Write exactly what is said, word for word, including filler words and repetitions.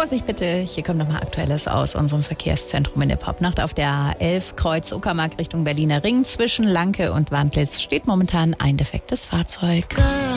Vorsicht bitte, hier kommt nochmal Aktuelles aus unserem Verkehrszentrum in der Popnacht. Auf der A elf Kreuz Uckermark Richtung Berliner Ring zwischen Lanke und Wandlitz steht momentan ein defektes Fahrzeug.